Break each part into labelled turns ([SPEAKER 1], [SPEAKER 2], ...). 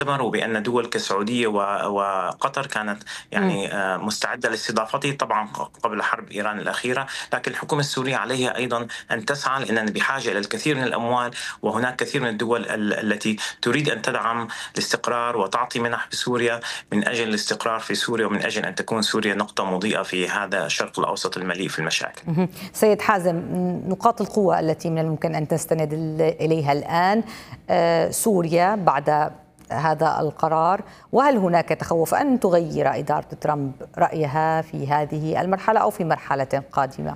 [SPEAKER 1] وبأن دول كالسعودية وقطر كانت يعني مستعدة لاستضافته طبعا قبل حرب إيران الأخيرة، لكن الحكومة السورية عليها أيضا أن تسعى، لأننا بحاجة إلى الكثير من الأموال، وهناك كثير من الدول التي تريد أن تدعم الاستقرار وتعطي منح بسوريا من أجل الاستقرار في سوريا، ومن أجل أن تكون سوريا نقطة مضيئة في هذا الشرق الأوسط المليء في المشاكل.
[SPEAKER 2] سيد حازم، نقاط القوة التي من الممكن أن تستند إليها الآن سوريا بعد هذا القرار، وهل هناك تخوف أن تغير إدارة ترامب رأيها في هذه المرحلة أو في مرحلة قادمة؟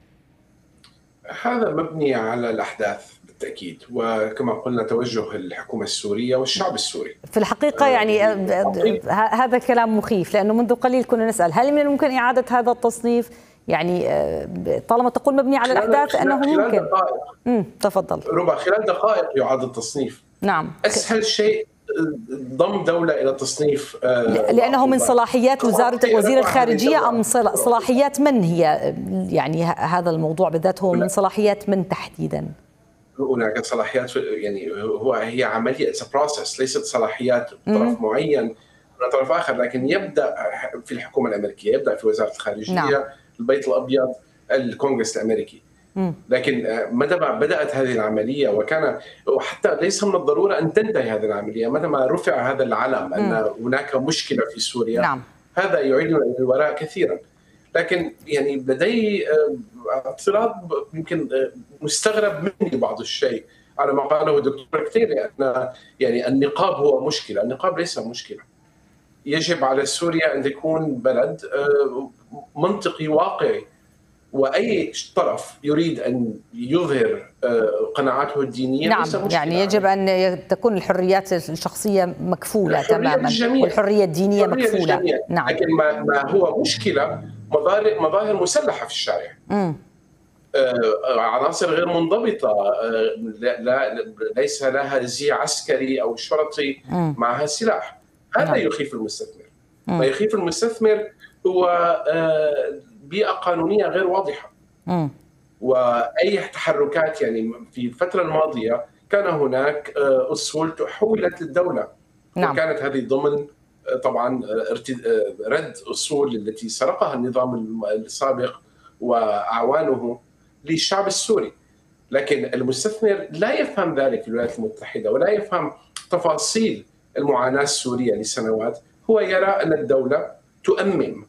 [SPEAKER 3] هذا مبني على الأحداث بالتأكيد، وكما قلنا توجه الحكومة السورية والشعب السوري.
[SPEAKER 2] في الحقيقة يعني هذا كلام مخيف، لأنه منذ قليل كنا نسأل هل من الممكن إعادة هذا التصنيف؟ يعني طالما تقول مبني على الأحداث أنه ممكن. تفضل.
[SPEAKER 3] ربع خلال دقائق يعاد التصنيف.
[SPEAKER 2] نعم.
[SPEAKER 3] أسهل شيء ضم دولة إلى تصنيف،
[SPEAKER 2] لأنه من صلاحيات وزير الخارجية أم صلاحيات من هي؟ يعني هذا الموضوع بالذات هو من صلاحيات من تحديدا؟
[SPEAKER 3] هناك صلاحيات، يعني هي عملية بروسس، ليست صلاحيات طرف معين من طرف آخر، لكن يبدأ في الحكومة الأمريكية، يبدأ في وزارة الخارجية. نعم. البيت الأبيض، الكونغرس الأمريكي. لكن متى ما بدأت هذه العملية، وحتى ليس من الضرورة أن تنتهي هذه العملية، متى ما رفع هذا العلم أن هناك مشكلة في سوريا. نعم. هذا يعيدنا إلى الوراء كثيرا. لكن يعني لدي اعتراض يمكن مستغرب مني بعض الشيء على ما قاله الدكتور كثير، لأن يعني النقاب هو مشكلة. النقاب ليس مشكلة. يجب على سوريا أن تكون بلد منطقي واقعي، وأي طرف يريد أن يظهر قناعاته الدينية.
[SPEAKER 2] نعم، يعني يجب أن تكون الحريات الشخصية مكفولة تماما، والحرية الدينية مكفولة.
[SPEAKER 3] نعم. لكن ما هو مشكلة مظاهر مسلحة في الشارع، عناصر غير منضبطة، ليس لها زي عسكري أو شرطي معها سلاح. هذا يخيف المستثمر. ما يخيف المستثمر هو بيئة قانونية غير واضحة. وأي تحركات، يعني في الفترة الماضية كان هناك أصول حولت للدولة. نعم. وكانت هذه ضمن طبعا رد أصول التي سرقها النظام السابق وأعوانه للشعب السوري. لكن المستثمر لا يفهم ذلك في الولايات المتحدة، ولا يفهم تفاصيل المعاناة السورية لسنوات. هو يرى أن الدولة تؤمن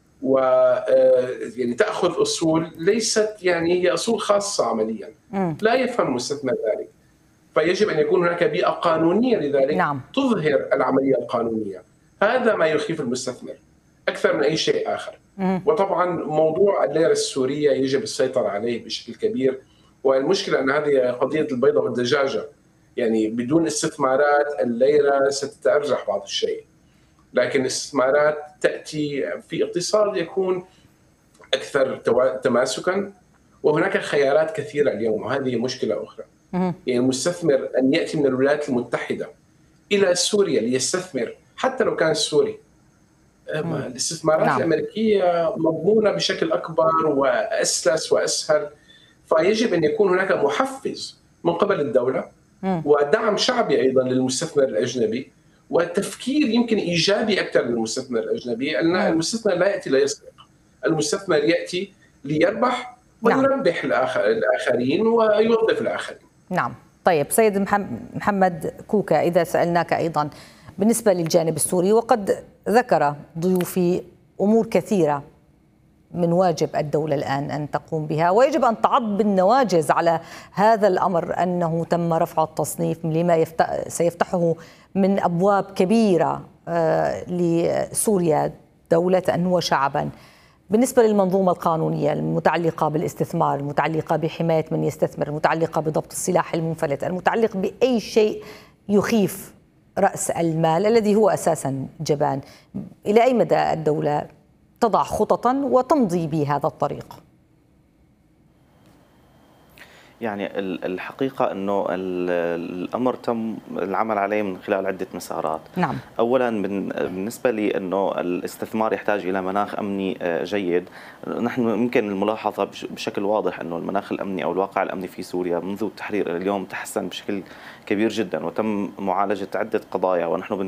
[SPEAKER 3] يعني تأخذ أصول ليست، يعني هي أصول خاصة عمليا. لا يفهم المستثمر ذلك. فيجب أن يكون هناك بيئة قانونية لذلك. نعم. تظهر العملية القانونية. هذا ما يخيف المستثمر أكثر من أي شيء آخر. وطبعا موضوع الليرة السورية يجب السيطرة عليه بشكل كبير. والمشكلة أن هذه قضية البيضة والدجاجة، يعني بدون استثمارات الليرة ستتأرجح بعض الشيء، لكن الاستثمارات تأتي في اقتصاد يكون أكثر تماسكا، وهناك خيارات كثيرة اليوم، وهذه مشكلة أخرى. يعني المستثمر أن يأتي من الولايات المتحدة إلى سوريا ليستثمر، حتى لو كان سوري، الاستثمارات نعم. الأمريكية مضمونة بشكل أكبر وأسلس وأسهل. فيجب أن يكون هناك محفز من قبل الدولة ودعم شعبي أيضا للمستثمر الأجنبي، وتفكير يمكن إيجابي أكثر للمستثمر الأجنبي. أن المستثمر لا يأتي ليسرق، المستثمر يأتي ليربح ويربح الآخرين ويوظف الآخرين.
[SPEAKER 2] نعم. طيب سيد محمد كوكا، إذا سألناك أيضا بالنسبة للجانب السوري، وقد ذكر ضيوفي أمور كثيرة من واجب الدولة الآن أن تقوم بها، ويجب أن تعض بالنواجذ على هذا الأمر، أنه تم رفع التصنيف لما سيفتحه من أبواب كبيرة لسوريا دولة وشعبا. بالنسبة للمنظومة القانونية المتعلقة بالاستثمار، المتعلقة بحماية من يستثمر، المتعلقة بضبط السلاح المنفلت، المتعلق بأي شيء يخيف رأس المال الذي هو أساسا جبان، إلى أي مدى الدولة تضع خططا وتمضي بهذا الطريق؟
[SPEAKER 4] يعني الحقيقة أنه الأمر تم العمل عليه من خلال عدة مسارات.
[SPEAKER 2] نعم.
[SPEAKER 4] أولا بالنسبة لي أنه الاستثمار يحتاج إلى مناخ أمني جيد. نحن يمكن الملاحظة بشكل واضح أنه المناخ الأمني أو الواقع الأمني في سوريا منذ التحرير إلى اليوم تحسن بشكل كبير جدا، وتم معالجة عدة قضايا، ونحن